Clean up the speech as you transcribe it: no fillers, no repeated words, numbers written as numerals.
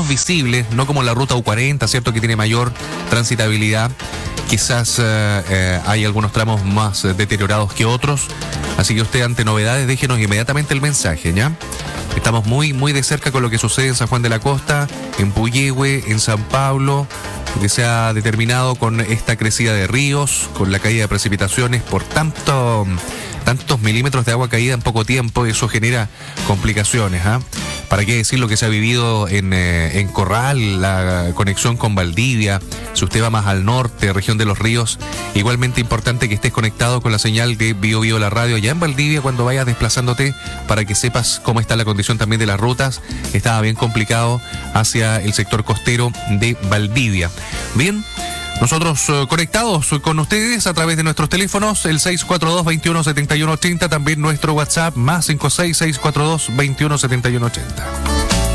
menos visibles, no como la ruta U40, ¿cierto?, que tiene mayor transitabilidad. Quizás hay algunos tramos más deteriorados que otros. Así que usted, ante novedades, déjenos inmediatamente el mensaje, ¿ya? Estamos muy, muy de cerca con lo que sucede en San Juan de la Costa, en Puyehue, en San Pablo, lo que se ha determinado con esta crecida de ríos, con la caída de precipitaciones por tantos milímetros de agua caída en poco tiempo. Eso genera complicaciones, ¿ah? ¿Para qué decir lo que se ha vivido en Corral, la conexión con Valdivia? Si usted va más al norte, región de los ríos, igualmente importante que estés conectado con la señal de Bio Bio la radio ya en Valdivia cuando vayas desplazándote, para que sepas cómo está la condición también de las rutas. Estaba bien complicado hacia el sector costero de Valdivia. Bien, nosotros conectados con ustedes a través de nuestros teléfonos, el 642-217180, también nuestro WhatsApp, más 56642-217180.